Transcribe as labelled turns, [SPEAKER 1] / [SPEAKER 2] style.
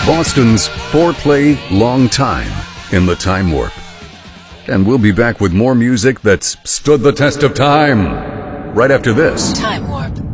[SPEAKER 1] Boston's foreplay long time in the Time Warp. And we'll be back with more music that's stood the test of time right after this.
[SPEAKER 2] Time Warp.